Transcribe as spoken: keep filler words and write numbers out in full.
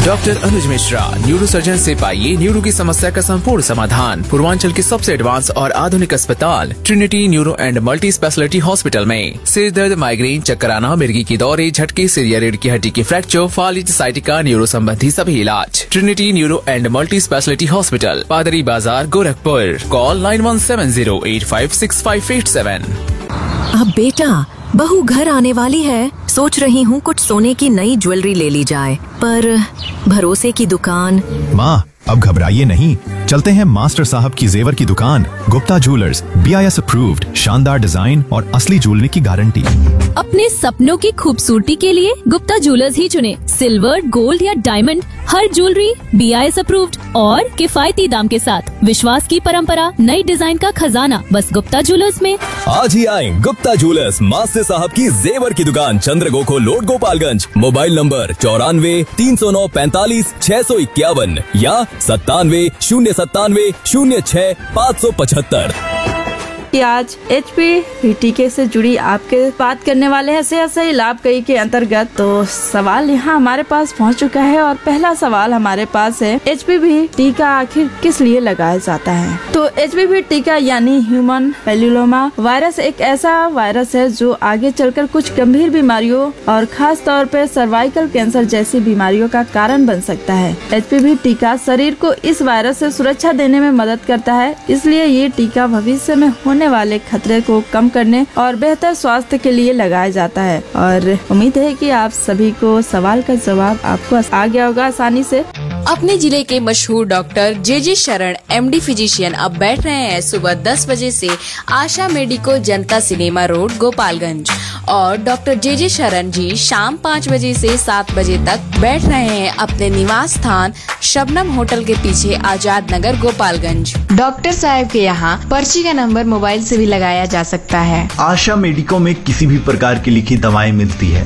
Doctor अनुज Mishra, neuro surgeon से पाइए neuro की समस्या का संपूर्ण समाधान। पूर्वांचल के सबसे एडवांस और आधुनिक अस्पताल Trinity neuro and multi speciality hospital में सिर दर्द, माइग्रेन, चक्कर आना, मिर्गी की दौरे, झटके, सिर या रीढ़ की हड्डी की फ्रैक्चर, फालिज, साइटिका, न्यूरो संबंधी सभी इलाज। Trinity neuro and multi speciality hospital, पादरी बाजार, Gorakhpur. Call nine one seven zero eight five six five eight seven. अब बेटा, बहू घर आने वाली है, सोच रही हूँ कुछ सोने की नई ज्वेलरी ले ली जाए, पर भरोसे की दुकान। माँ, अब घबराइए नहीं, चलते हैं मास्टर साहब की जेवर की दुकान। Gupta jewellers, B I S approved, शानदार डिजाइन और असली ज्वेलरी की गारंटी। अपने सपनों की खूबसूरती के लिए गुप्ता ज्वेलर्स ही चुने। सिल्वर, गोल्ड या diamond, her jewellery B I S approved और किफायती दाम के साथ। विश्वास की परंपरा, नई डिजाइन का खजाना, बस गुप्ता ज्वेलर्स में। आज ही आए गुप्ता ज्वेलर्स, मास्टर साहब की जेवर की दुकान, चंद्रगोखो लोड, गोपालगंज। मोबाइल नंबर चौरानवे तीन सौ नौ पैंतालीस छह सौ इक्यावन या सत्तानवे शून्य सत्तानवे शून्य छह पाँच सौ पचहत्तर। कि आज एच पी टीके से जुड़ी आपके बात करने वाले हैं सेहत सही लाभ कई के अंतर्गत। तो सवाल यहाँ हमारे पास पहुँच चुका है और पहला सवाल हमारे पास है, एच पी वी टीका आखिर किस लिए लगाया जाता है? तो एच पी वी टीका यानी ह्यूमन पैपिलोमा वायरस एक ऐसा वायरस है जो आगे चलकर कुछ गंभीर बीमारियों और खास तौर पर सर्वाइकल कैंसर जैसी बीमारियों का कारण बन सकता है। एच पी वी टीका शरीर को इस वायरस से सुरक्षा देने में मदद करता है, इसलिए ये टीका भविष्य में होने वाले खतरे को कम करने और बेहतर स्वास्थ्य के लिए लगाया जाता है। और उम्मीद है कि आप सभी को सवाल का जवाब आपको आ गया होगा आसानी से। अपने जिले के मशहूर डॉक्टर जे जे शरण एम डी फिजिशियन अब बैठ रहे हैं सुबह दस बजे से आशा मेडिको, जनता सिनेमा रोड, गोपालगंज। और डॉक्टर जे जे शरण जी शाम पाँच बजे से सात बजे तक बैठ रहे हैं अपने निवास स्थान शबनम होटल के पीछे, आजाद नगर, गोपालगंज। डॉक्टर साहब के यहाँ पर्ची का नंबर मोबाइल से भी लगाया जा सकता है। आशा मेडिको में किसी भी प्रकार की लिखी दवाएं मिलती है।